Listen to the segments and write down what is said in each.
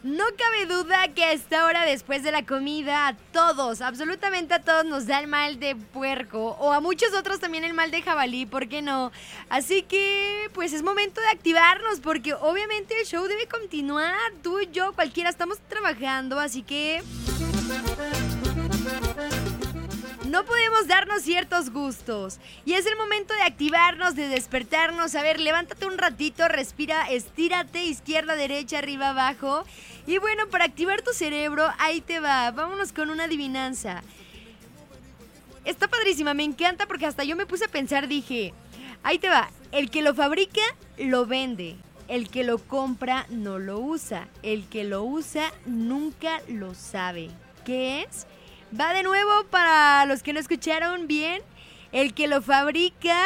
No cabe duda que a esta hora después de la comida a todos, absolutamente a todos nos da el mal de puerco o a muchos otros también el mal de jabalí, ¿por qué no? Así que pues es momento de activarnos porque obviamente el show debe continuar, tú y yo, cualquiera estamos trabajando, así que no podemos darnos ciertos gustos. Y es el momento de activarnos, de despertarnos. A ver, levántate un ratito, respira, estírate, izquierda, derecha, arriba, abajo. Y bueno, para activar tu cerebro, ahí te va. Vámonos con una adivinanza. Está padrísima, me encanta porque hasta yo me puse a pensar, dije, ahí te va. El que lo fabrica, lo vende. El que lo compra, no lo usa. El que lo usa, nunca lo sabe. ¿Qué es? Va de nuevo para los que no escucharon bien. El que lo fabrica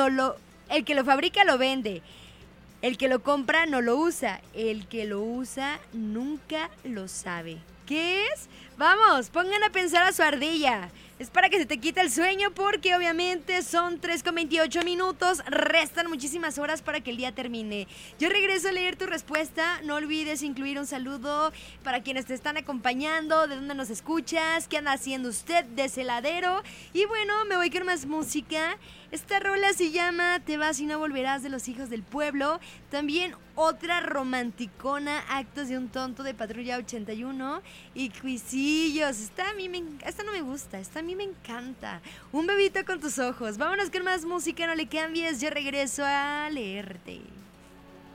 lo vende. El que lo compra no lo usa. El que lo usa nunca lo sabe. ¿Qué es? Vamos, pongan a pensar a su ardilla. Es para que se te quite el sueño porque obviamente son 3:28 minutos. Restan muchísimas horas para que el día termine. Yo regreso a leer tu respuesta. No olvides incluir un saludo para quienes te están acompañando, de dónde nos escuchas, qué anda haciendo usted de ese ladero. Y bueno, me voy con más música. Esta rola se llama Te vas y no volverás, de Los Hijos del Pueblo. También otra romanticona, Actos de un tonto, de Patrulla 81. Y Cuisillos. Esta no me gusta, esta a mí me encanta. Un bebito con tus ojos. Vámonos con más música, no le cambies. Yo regreso a leerte.